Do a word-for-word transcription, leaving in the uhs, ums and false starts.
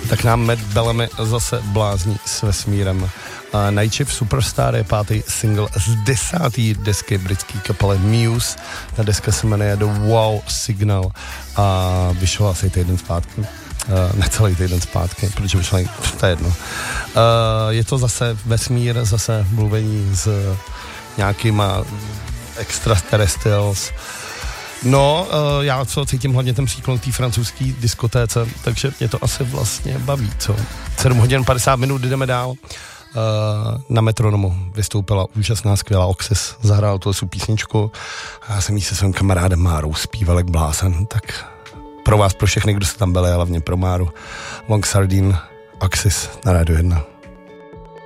tak nám Matt Bellamy zase blázní s vesmírem. Uh, Night Shift Superstar je pátý single z desátý desky britské kapely Muse. Ta deska se jmenuje The Wow Signal a vyšla asi týden zpátky. Uh, necelý týden zpátky, protože vyšla, to je jedno. Uh, je to zase vesmír, zase mluvení s nějakýma extraterrestrials. No, uh, já co cítím hlavně ten příklon té francouzské diskotéce, takže mě to asi vlastně baví, co? sedm hodin padesát minut, jdeme dál. Uh, na Metronomu vystoupila úžasná, skvělá Oxys, zahrál tu písničku a já jsem jí se svým kamarádem Márou zpíval jak blázen, tak pro vás, pro všechny, kdo se tam byli, ale hlavně pro Máru. Long Sardine, Oxys na Rádiu jedna.